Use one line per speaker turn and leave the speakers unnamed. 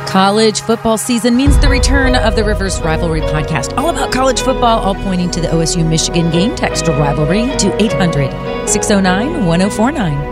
College football season means the return of the Reverse Rivalry podcast, all about college football, all pointing to the OSU-Michigan game. Text Rivalry to 800-609-1049.